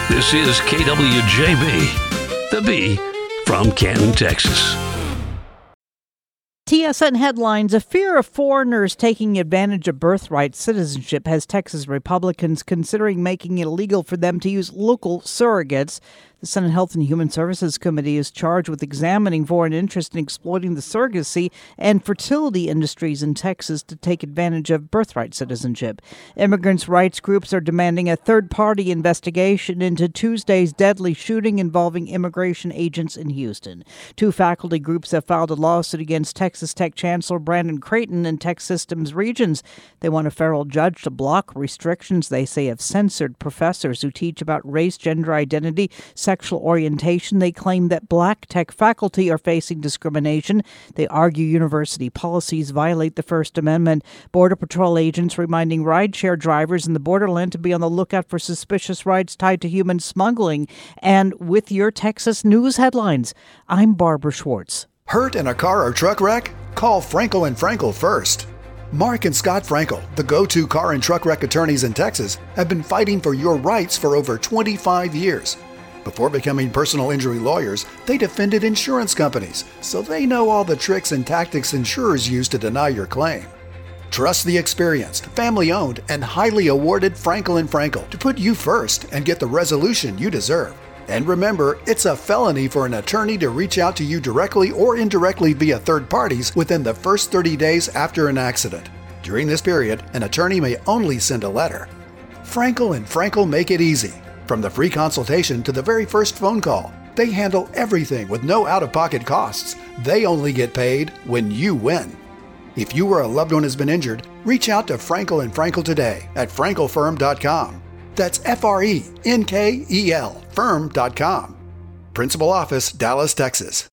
This is KWJB, the B from Canton, Texas. TSN headlines: a fear of foreigners taking advantage of birthright citizenship has Texas Republicans considering making it illegal for them to use local surrogates. The Senate Health and Human Services Committee is charged with examining foreign interest in exploiting the surrogacy and fertility industries in Texas to take advantage of birthright citizenship. Immigrants' rights groups are demanding a third-party investigation into Tuesday's deadly shooting involving immigration agents in Houston. Two faculty groups have filed a lawsuit against Texas Tech Chancellor Brandon Creighton and Tech Systems Regents. They want a federal judge to block restrictions they say have censored professors who teach about race, gender identity, sexual orientation. They claim that black tech faculty are facing discrimination. They argue university policies violate the First Amendment. Border Patrol agents reminding rideshare drivers in the borderland to be on the lookout for suspicious rides tied to human smuggling. And with your Texas news headlines, I'm Barbara Schwartz. Hurt in a car or truck wreck? Call Frankel & Frankel first. Mark and Scott Frankel, the go-to car and truck wreck attorneys in Texas, have been fighting for your rights for over 25 years. Before becoming personal injury lawyers, they defended insurance companies, so they know all the tricks and tactics insurers use to deny your claim. Trust the experienced, family-owned, and highly awarded Frankel & Frankel to put you first and get the resolution you deserve. And remember, it's a felony for an attorney to reach out to you directly or indirectly via third parties within the first 30 days after an accident. During this period, an attorney may only send a letter. Frankel & Frankel make it easy. From the free consultation to the very first phone call, they handle everything with no out-of-pocket costs. They only get paid when you win. If you or a loved one has been injured, reach out to Frankel & Frankel today at frankelfirm.com. That's F-R-E-N-K-E-L firm.com. Principal office, Dallas, Texas.